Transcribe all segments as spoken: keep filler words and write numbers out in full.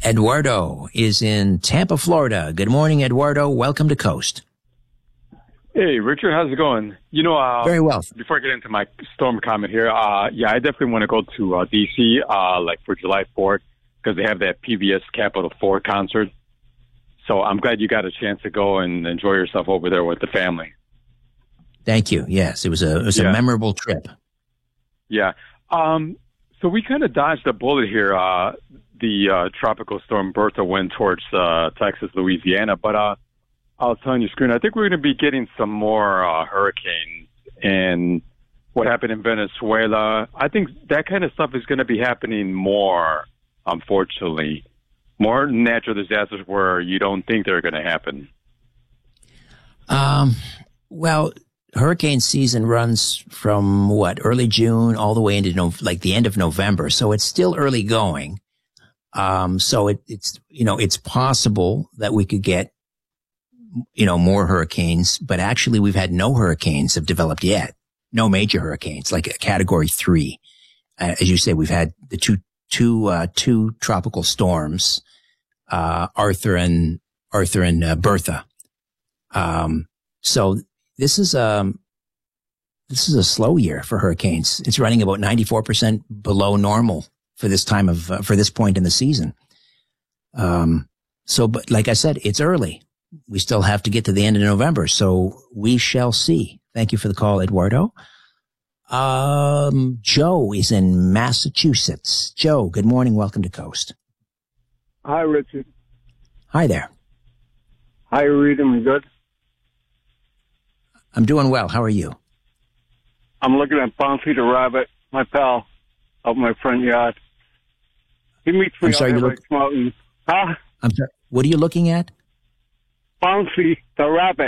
Eduardo is in Tampa, Florida. Good morning, Eduardo. Welcome to Coast. Hey, Richard, how's it going? You know, uh, very well. Before I get into my storm comment here, uh, yeah, I definitely want to go to uh, D C, uh, like for July fourth, because they have that P B S Capital four concert. So I'm glad you got a chance to go and enjoy yourself over there with the family. Thank you. Yes, it was a it was yeah. a memorable trip. Yeah. Um, so we kind of dodged a bullet here. Uh, the uh, tropical storm Bertha went towards uh, Texas, Louisiana, but uh, I was telling you, Screen, I think we're going to be getting some more uh, hurricanes. And what happened in Venezuela, I think that kind of stuff is going to be happening more, unfortunately. More natural disasters where you don't think they're going to happen. Um, well, hurricane season runs from what, early June all the way into no, like the end of November. So it's still early going. Um, so it, it's, you know, it's possible that we could get, you know, more hurricanes, but actually we've had no hurricanes have developed yet. No major hurricanes, like a category three. Uh, as you say, we've had the two, two, uh, two tropical storms, uh, Arthur and, Arthur and uh, Bertha. Um, so this is, um, this is a slow year for hurricanes. It's running about ninety-four percent below normal for this time of, uh, for this point in the season. Um, so, but like I said, it's early. We still have to get to the end of November, so we shall see. Thank you for the call, Eduardo. Um, Joe is in Massachusetts. Joe, good morning. Welcome to Coast. Hi, Richard. Hi there. How are you reading me? Good? I'm doing well. How are you? I'm looking at Bouncy the rabbit, my pal, out in my front yard. He meets me I'm sorry, out you here look- by Mountain. Huh? I'm sorry. What are you looking at? Bouncy the rabbit.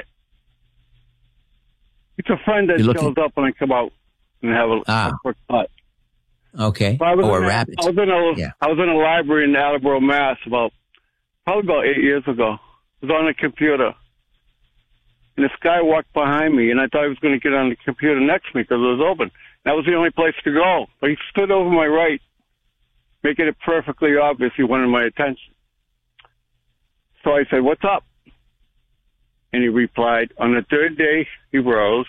It's a friend that You're shows looking- up when I come out and have a, Ah. a quick cut. Okay. So I was Oh, in a a- rabbit. I was in a, Yeah. I was in a library in Attleboro, Mass. About probably about eight years ago. I was on a computer, and this guy walked behind me, and I thought he was going to get on the computer next to me because it was open. That was the only place to go. But he stood over my right, making it perfectly obvious he wanted my attention. So I said, "What's up?" And he replied, on the third day, he rose,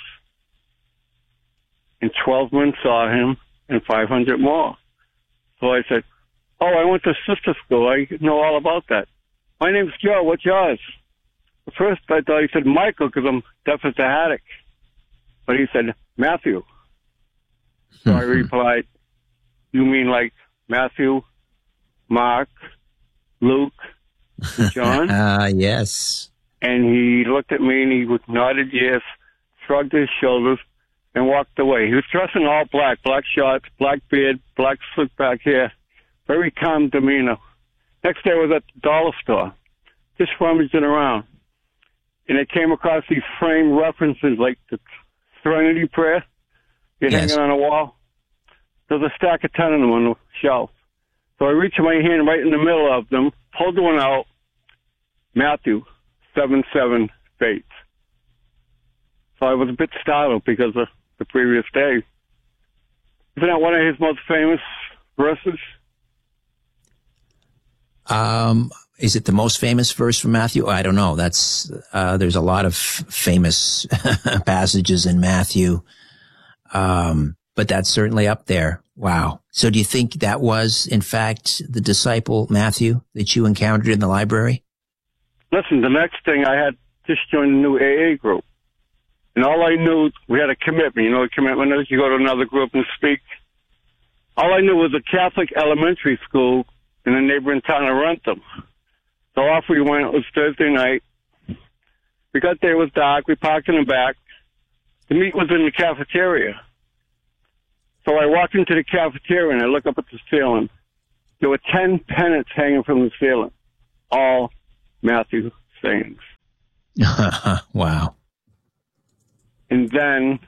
and twelve men saw him, and five hundred more. So I said, "Oh, I went to sister school. I know all about that. My name's Joe. What's yours?" At first, I thought he said Michael because I'm deaf as a haddock. But he said Matthew. So I replied, "You mean like Matthew, Mark, Luke, and John?" Ah, uh, yes. And he looked at me and he nodded yes, shrugged his shoulders, and walked away. He was dressed in all black, black shorts, black beard, black slick back hair, very calm demeanor. Next day I was at the dollar store, just rummaging around. And I came across these framed references like the Serenity Prayer. You're Yes. hanging on a wall. There's a stack of ten of them on the shelf. So I reached my hand right in the middle of them, pulled one out, Matthew, seven seven faith. So I was a bit startled because of the previous day. Isn't that one of his most famous verses? Um, is it the most famous verse from Matthew? I don't know. That's, uh, there's a lot of famous passages in Matthew. Um, but that's certainly up there. Wow. So do you think that was, in fact, the disciple Matthew that you encountered in the library? Listen, the next thing I had just joined a new A A group. And all I knew, we had a commitment. You know, a commitment is you go to another group and speak. All I knew was a Catholic elementary school in the neighboring town of Rentham. So off we went. It was Thursday night. We got there. It was dark. We parked in the back. The meet was in the cafeteria. So I walked into the cafeteria and I look up at the ceiling. There were ten pennants hanging from the ceiling. All Matthew sayings. Wow. And then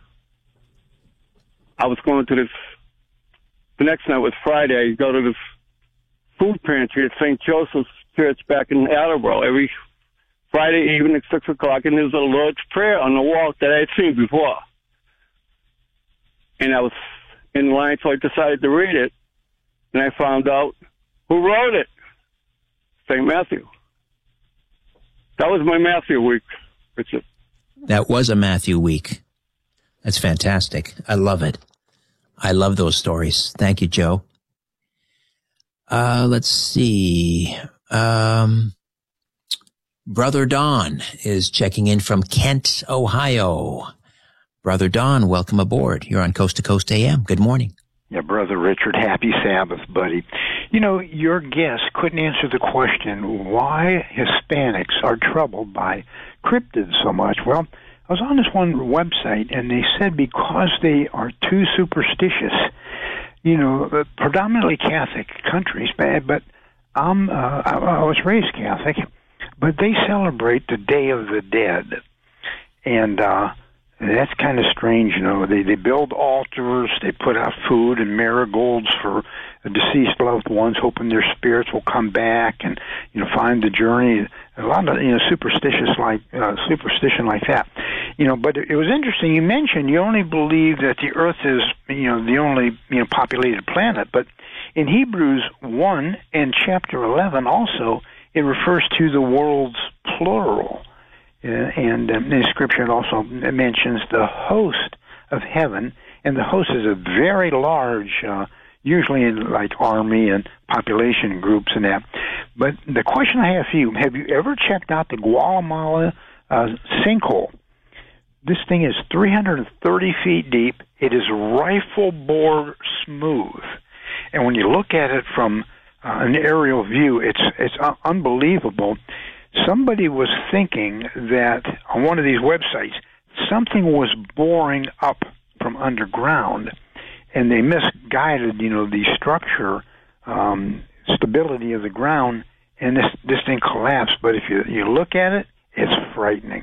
I was going to this, the next night was Friday, I go to this food pantry at Saint Joseph's Church back in Attleboro every Friday evening at six o'clock, and there's a Lord's Prayer on the wall that I had seen before. And I was in line, so I decided to read it, and I found out who wrote it. Saint Matthew. That was my Matthew week, Richard. That was a Matthew week. That's fantastic. I love it. I love those stories. Thank you, Joe. Uh, let's see. Um, Brother Don is checking in from Kent, Ohio. Brother Don, welcome aboard. You're on Coast to Coast A M. Good morning. Yeah, Brother Richard, happy Sabbath, buddy. You know, your guest couldn't answer the question why Hispanics are troubled by cryptids so much. Well, I was on this one website, and they said because they are too superstitious. You know, predominantly Catholic countries, but I'm, uh, I, I was raised Catholic, but they celebrate the Day of the Dead. And uh, that's kind of strange, you know. They, they build altars, they put out food and marigolds for deceased loved ones, hoping their spirits will come back and, you know, find the journey. A lot of, you know, superstitious like, uh, superstition like that. You know, but it was interesting. You mentioned you only believe that the Earth is, you know, the only, you know, populated planet. But in Hebrews one and chapter eleven, also it refers to the world's plural, uh, and um, in Scripture it also mentions the host of heaven, and the host is a very large, uh, usually in like army and population groups and that. But the question I have for you: have you ever checked out the Guatemala uh, sinkhole? This thing is three hundred thirty feet deep. It is rifle bore smooth. And when you look at it from uh, an aerial view, it's it's uh, unbelievable. Somebody was thinking that on one of these websites, something was boring up from underground, and they misguided, you know, the structure, um, stability of the ground, and this, this thing collapsed. But if you, you look at it, it's frightening.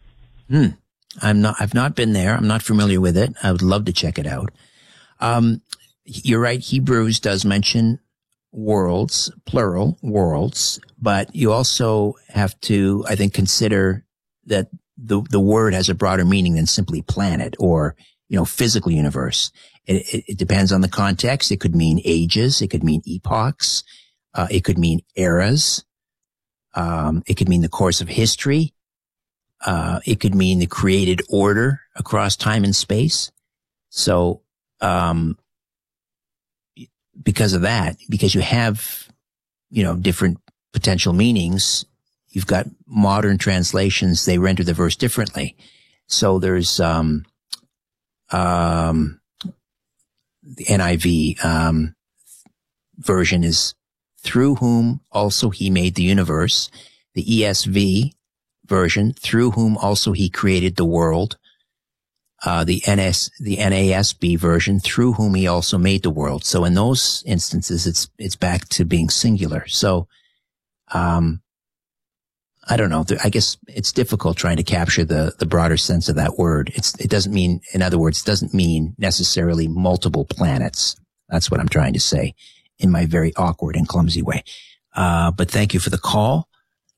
Hmm. I'm not, I've not been there. I'm not familiar with it. I would love to check it out. Um, you're right. Hebrews does mention worlds, plural worlds, but you also have to, I think, consider that the, the word has a broader meaning than simply planet or, you know, physical universe. It, it, it depends on the context. It could mean ages. It could mean epochs. Uh, it could mean eras. Um, it could mean the course of history. Uh, it could mean the created order across time and space. So, um, because of that, because you have, you know, different potential meanings, you've got modern translations, they render the verse differently. So there's, um, um, the N I V, um, version is through whom also he made the universe. The E S V version, through whom also he created the world. Uh, the N S, the N A S B version, through whom he also made the world. So in those instances, it's, it's back to being singular. So, um, I don't know. I guess it's difficult trying to capture the, the broader sense of that word. It's, it doesn't mean, in other words, it doesn't mean necessarily multiple planets. That's what I'm trying to say in my very awkward and clumsy way. Uh, but thank you for the call.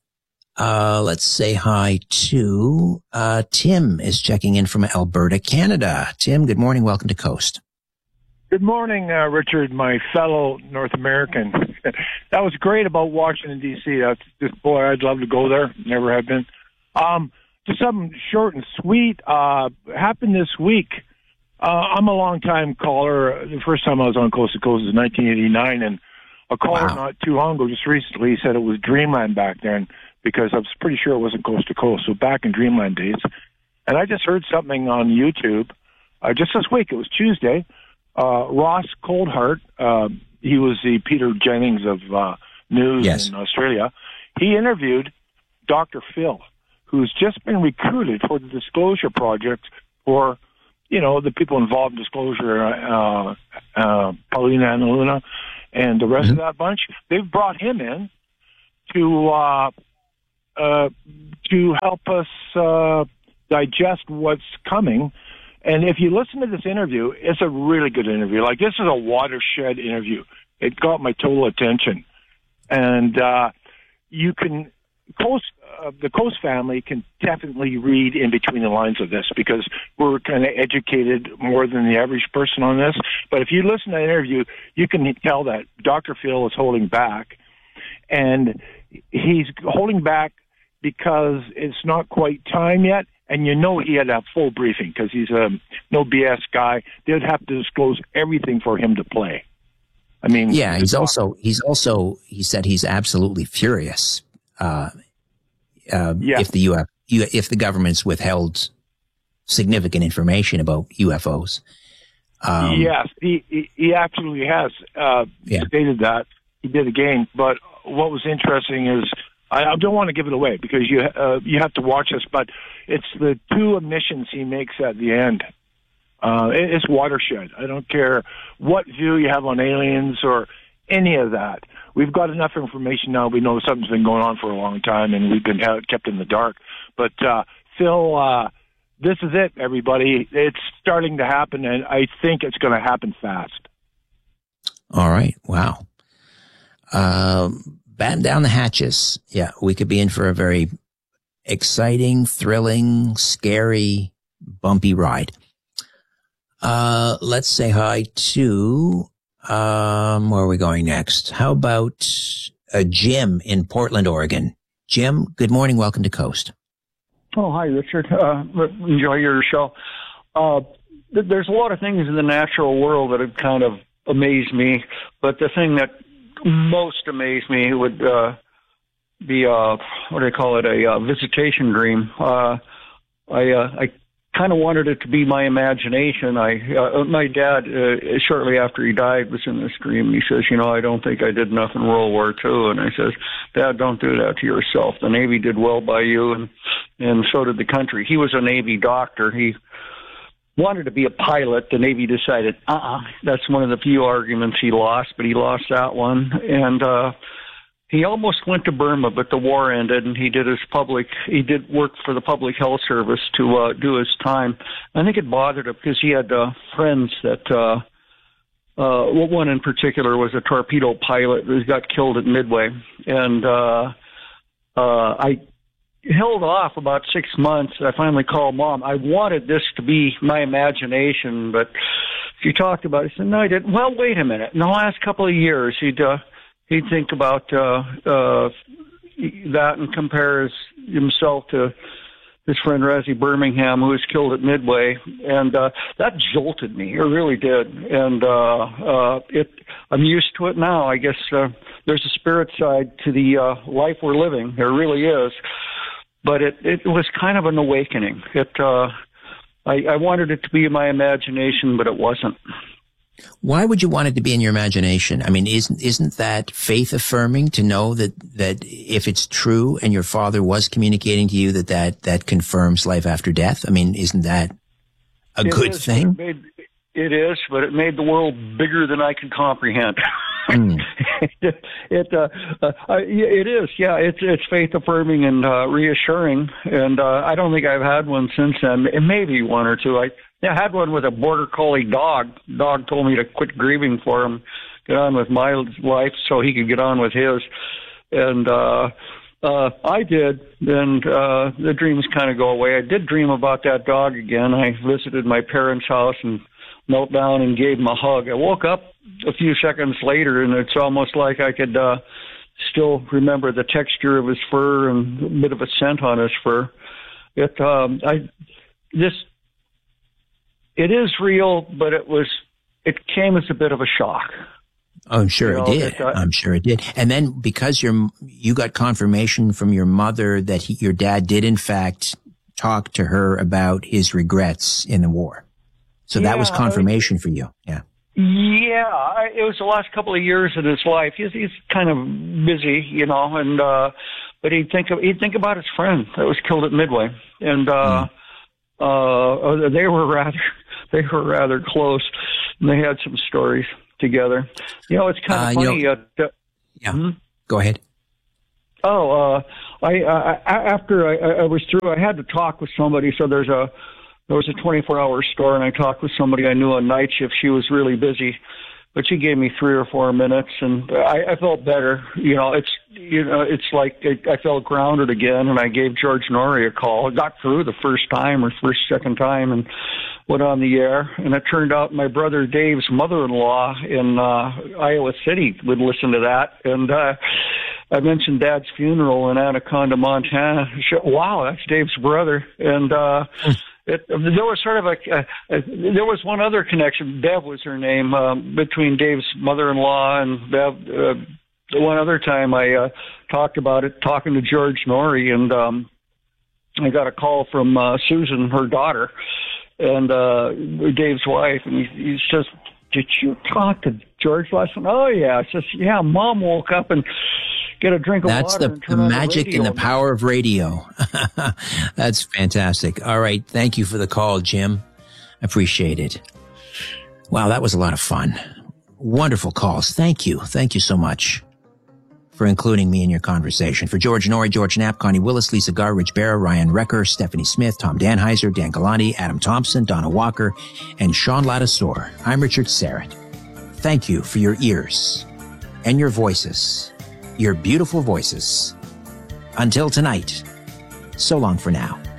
Uh, let's say hi to, uh, Tim is checking in from Alberta, Canada. Tim, good morning. Welcome to Coast. Good morning, uh, Richard, my fellow North American. That was great about Washington, D C. That's just, boy, I'd love to go there. Never have been. Um, just something short and sweet, uh, happened this week. Uh, I'm a long-time caller. The first time I was on Coast to Coast was in nineteen eighty-nine, and a caller Wow. not too long ago, just recently, said it was Dreamland back then, because I was pretty sure it wasn't Coast to Coast, so back in Dreamland days. And I just heard something on YouTube uh, just this week. It was Tuesday. Uh, Ross Coldhart, uh, he was the Peter Jennings of uh, news Yes. in Australia. He interviewed Doctor Phil, who's just been recruited for the Disclosure Project for, you know, the people involved in Disclosure, uh, uh, Paulina and Luna, and the rest Mm-hmm. of that bunch. They've brought him in to uh, uh, to help us uh, digest what's coming. And if you listen to this interview, it's a really good interview. Like, this is a watershed interview. It got my total attention. And uh, you can, Coast, uh, the Coast family can definitely read in between the lines of this, because we're kind of educated more than the average person on this. But if you listen to the interview, you can tell that Doctor Phil is holding back. And he's holding back because it's not quite time yet, and you know he had a full briefing because he's a no B S guy. They'd have to disclose everything for him to play. I mean, yeah, he's also he's also he said he's absolutely furious uh, uh, yeah. if the U F if the government's withheld significant information about U F Os. Um, yes, he, he he absolutely has uh, yeah. stated that. He did again, but what was interesting is I, I don't want to give it away because you uh, you have to watch this, but it's the two admissions he makes at the end. Uh, it, it's watershed. I don't care what view you have on aliens or any of that. We've got enough information now. We know something's been going on for a long time, and we've been kept in the dark. But uh, Phil. Uh, This is it, everybody. It's starting to happen, and I think it's going to happen fast. All right. Wow. Um, batten down the hatches. Yeah, we could be in for a very exciting, thrilling, scary, bumpy ride. Uh, let's say hi to, um, where are we going next? How about uh, Jim in Portland, Oregon? Jim, good morning. Welcome to Coast. Oh, hi, Richard. Uh, enjoy your show. Uh, th- there's a lot of things in the natural world that have kind of amazed me, but the thing that most amazed me would uh, be, uh, what do they call it, a uh, visitation dream. Uh, I uh, I kind of wanted it to be my imagination. I uh, my dad, uh, shortly after he died, was in this dream. He says, you know, I don't think I did enough in World War Two. And I says, Dad, don't do that to yourself. The Navy did well by you, and and so did the country. He was a Navy doctor. He wanted to be a pilot. The Navy decided, uh-uh. That's one of the few arguments he lost, but he lost that one. And uh, he almost went to Burma, but the war ended, and he did his public, he did work for the Public Health Service to uh, do his time. I think it bothered him because he had uh, friends that, uh, uh, one in particular was a torpedo pilot who got killed at Midway. And uh, uh, I held off about six months. I finally called Mom. I wanted this to be my imagination, but she talked about it. I said, no, I didn't. Well, wait a minute. In the last couple of years, he'd uh, he'd think about uh, uh, that and compare his, himself to his friend Razzie Birmingham, who was killed at Midway, and uh, that jolted me. It really did. And uh, uh, it, I'm used to it now. I guess uh, there's a spirit side to the uh, life we're living. There really is. But it, it was kind of an awakening. It, uh, I, I wanted it to be in my imagination, but it wasn't. Why would you want it to be in your imagination? I mean, isn't isn't that faith affirming to know that, that if it's true and your father was communicating to you that that, that confirms life after death? I mean, isn't that a it good is, thing? It, made, it is, but it made the world bigger than I could comprehend. Mm. it it, uh, uh, it is, yeah. It's it's faith affirming and uh, reassuring, and uh, I don't think I've had one since then. Maybe one or two. I, I had one with a border collie dog. Dog told me to quit grieving for him, get on with my life, so he could get on with his. And uh, uh, I did, and uh, the dreams kind of go away. I did dream about that dog again. I visited my parents' house and knelt down and gave him a hug. I woke up a few seconds later, and it's almost like I could uh, still remember the texture of his fur and a bit of a scent on his fur. It, um, I, this, it is real, but it was, it came as a bit of a shock. Oh, I'm sure you know, it did. It, uh, I'm sure it did. And then because your you got confirmation from your mother that he, your dad did in fact talk to her about his regrets in the war. So that yeah, was confirmation for you. Yeah. Yeah, I, it was the last couple of years of his life. He's, he's kind of busy, you know, and uh, but he'd think of, he'd think about his friend that was killed at Midway, and uh, mm. uh, they were rather they were rather close, and they had some stories together. You know, it's kind of uh, funny. You know, uh, yeah. Hmm? Go ahead. Oh, uh, I, I after I, I was through, I had to talk with somebody. So there's a There was a twenty-four hour store, and I talked with somebody I knew on night shift. She was really busy, but she gave me three or four minutes, and I, I felt better. You know, it's you know, it's like it, I felt grounded again, and I gave George Norrie a call. I got through the first time or first second time, and went on the air. And it turned out my brother Dave's mother-in-law in uh, Iowa City would listen to that, and uh, I mentioned Dad's funeral in Anaconda, Montana. She, wow, that's Dave's brother. And uh, it, there was sort of a, a, a, there was one other connection. Bev was her name, um, between Dave's mother-in-law and Bev. Uh, one other time I uh, talked about it, talking to George Norrie, and um, I got a call from uh, Susan, her daughter, and uh, Dave's wife, and he, he says, "Did you talk to George last night?" "Oh, yeah." I says, "Yeah, Mom woke up and get a drink of That's water the, and the turn on magic the and the radio." power of radio. That's fantastic. All right. Thank you for the call, Jim. Appreciate it. Wow, that was a lot of fun. Wonderful calls. Thank you. Thank you so much for including me in your conversation. For George Norrie, George Knapp, Connie Willis, Lisa Garr, Rich Barra, Ryan Recker, Stephanie Smith, Tom Danheiser, Dan Galante, Adam Thompson, Donna Walker, and Sean Ladisor, I'm Richard Syrett. Thank you for your ears and your voices, your beautiful voices. Until tonight, so long for now.